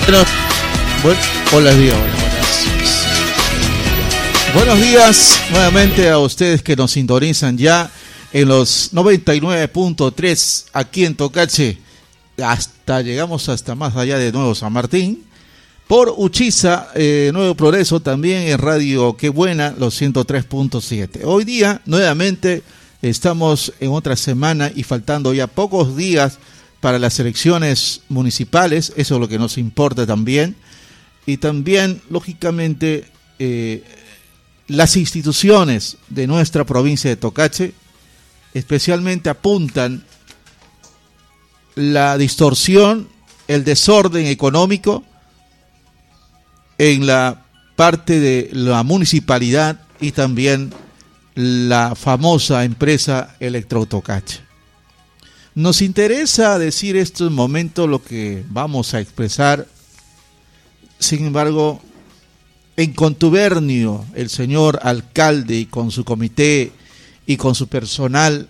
Bueno, hola, buenos días nuevamente a ustedes que nos sintonizan ya en los 99.3 aquí en Tocache. Llegamos hasta más allá de Nuevo San Martín. Por Uchiza, Nuevo Progreso, también en Radio Qué Buena, los 103.7. Hoy día, nuevamente, estamos en otra semana y faltando ya pocos días para las elecciones municipales. Eso es lo que nos importa también. Y también, lógicamente, las instituciones de nuestra provincia de Tocache especialmente apuntan la distorsión, el desorden económico en la parte de la municipalidad y también la famosa empresa Electrotocache. Nos interesa decir esto en momento lo que vamos a expresar. Sin embargo, en contubernio el señor alcalde y con su comité y con su personal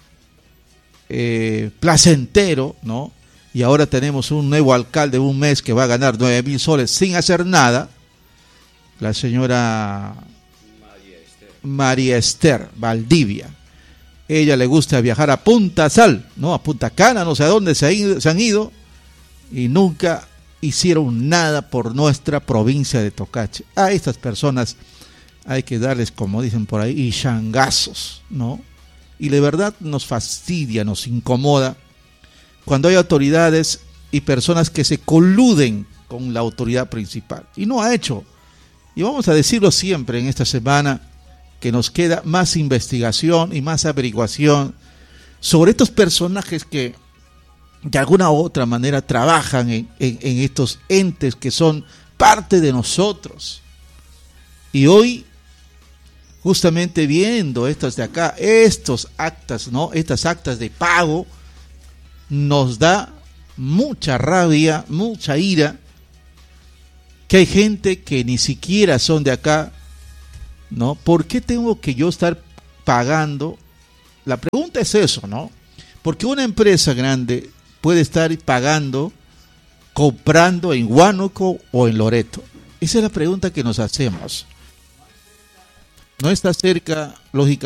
placentero, ¿no? Y ahora tenemos un nuevo alcalde, un mes que va a ganar 9.000 soles sin hacer nada, la señora María Esther Valdivia. Ella le gusta viajar a Punta Sal, ¿no? A Punta Cana, no sé a dónde se han ido, y nunca hicieron nada por nuestra provincia de Tocache. A estas personas hay que darles, como dicen por ahí, y changazos, ¿no? Y de verdad nos fastidia, nos incomoda cuando hay autoridades y personas que se coluden con la autoridad principal. Y no ha hecho. Y vamos a decirlo siempre en esta semana, que nos queda más investigación y más averiguación sobre estos personajes que de alguna u otra manera trabajan en estos entes que son parte de nosotros. Y hoy, justamente viendo estas de acá, estos actas, ¿no? Estas actas de pago, nos da mucha rabia, mucha ira, que hay gente que ni siquiera son de acá, ¿no? ¿Por qué tengo que yo estar pagando? La pregunta es eso, ¿no? Porque una empresa grande puede estar pagando, comprando en Huánuco o en Loreto. Esa es la pregunta que nos hacemos. No está cerca, lógicamente,